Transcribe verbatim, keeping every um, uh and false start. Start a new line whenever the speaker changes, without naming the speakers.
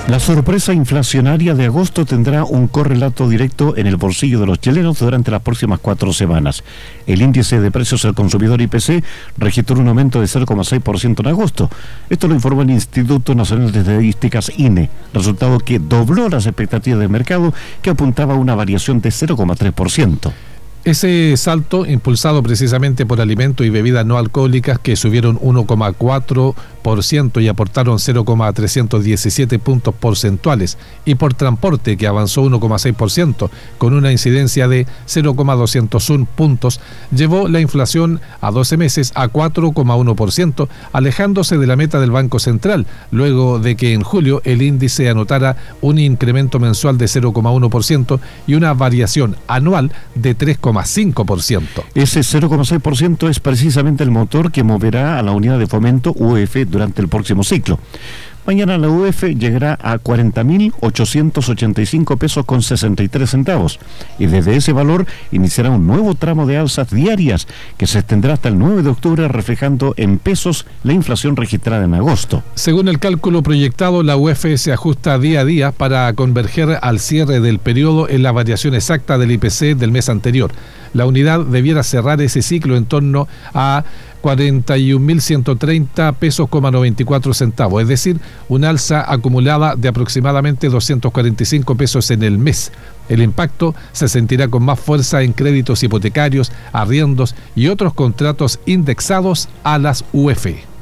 La sorpresa inflacionaria de agosto tendrá un correlato directo en el bolsillo de los chilenos durante las próximas cuatro semanas. El índice de precios al consumidor I P C registró un aumento de cero coma seis por ciento en agosto. Esto lo informó el Instituto Nacional de Estadísticas I N E, resultado que dobló las expectativas del mercado, que apuntaba a una variación de cero coma tres por ciento.
Ese salto, impulsado precisamente por alimentos y bebidas no alcohólicas, que subieron uno coma cuatro por ciento y aportaron cero coma trescientos diecisiete puntos porcentuales, y por transporte, que avanzó uno coma seis por ciento, con una incidencia de cero coma doscientos uno puntos, llevó la inflación a doce meses a cuatro coma uno por ciento, alejándose de la meta del Banco Central, luego de que en julio el índice anotara un incremento mensual de cero coma uno por ciento y una variación anual de tres coma cinco por ciento.
Ese cero coma seis por ciento es precisamente el motor que moverá a la unidad de fomento U F durante el próximo ciclo. Mañana la U F llegará a cuarenta mil ochocientos ochenta y cinco pesos con sesenta y tres centavos, y desde ese valor iniciará un nuevo tramo de alzas diarias que se extenderá hasta el nueve de octubre, reflejando en pesos la inflación registrada en agosto.
Según el cálculo proyectado, la U F se ajusta día a día para converger al cierre del periodo en la variación exacta del I P C del mes anterior. La unidad debiera cerrar ese ciclo en torno a cuarenta y un mil ciento treinta pesos con noventa y cuatro centavos, es decir, una alza acumulada de aproximadamente doscientos cuarenta y cinco pesos en el mes. El impacto se sentirá con más fuerza en créditos hipotecarios, arriendos y otros contratos indexados a las U F.